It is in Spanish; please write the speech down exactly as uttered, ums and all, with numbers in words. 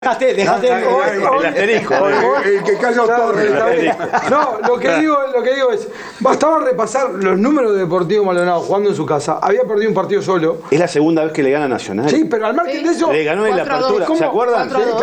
Déjate, déjate el, el asterisco. El que calla Torres. No, lo que digo, lo que digo es, bastaba repasar los números de Deportivo Maldonado jugando en su casa. Había perdido un partido solo. Es la segunda vez que le gana Nacional. Sí, pero al margen Sí. de eso. Le ganó en la cuatro a dos. apertura, ¿se ¿Cómo? acuerdan? cuatro a dos.